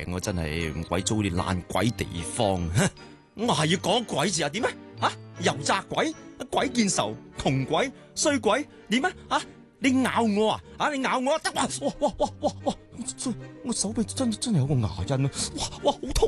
我真係唔鬼租啲爛鬼地方。我係要講鬼字啊？點啊？吓，油炸鬼、鬼見愁、窮鬼、衰鬼，點啊？吓，你咬我啊？啊，你咬我得哇！我手臂真係有個牙印啊！哇，好痛